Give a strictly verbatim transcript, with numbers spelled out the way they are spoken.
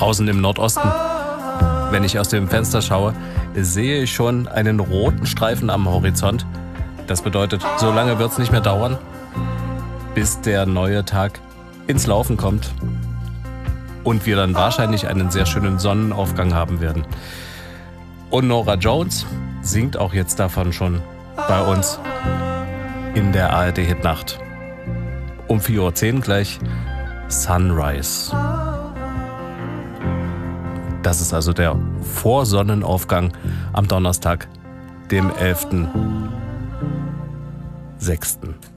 draußen im Nordosten. Wenn ich aus dem Fenster schaue, sehe ich schon einen roten Streifen am Horizont. Das bedeutet, so lange wird es nicht mehr dauern, bis der neue Tag ins Laufen kommt und wir dann wahrscheinlich einen sehr schönen Sonnenaufgang haben werden. Und Norah Jones singt auch jetzt davon schon bei uns in der A R D-Hitnacht. Um vier Uhr zehn gleich Sunrise. Das ist also der Vorsonnenaufgang am Donnerstag, dem elften sechsten